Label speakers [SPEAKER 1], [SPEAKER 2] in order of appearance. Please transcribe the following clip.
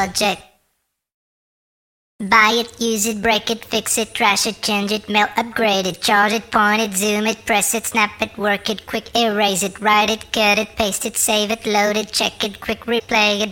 [SPEAKER 1] project. Buy it, use it, break it, fix it, trash it, change it, mail, upgrade it, charge it, point it, zoom it, press it, snap it, work it, quick erase it, write it, cut it, paste it, save it, load it, check it, quick replay it,